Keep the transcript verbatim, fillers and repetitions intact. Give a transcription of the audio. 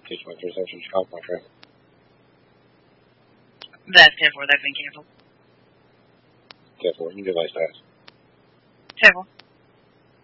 Station one three seven, Chicago, Montreal. That's ten four, that's been canceled. ten four, you can do license. ten four.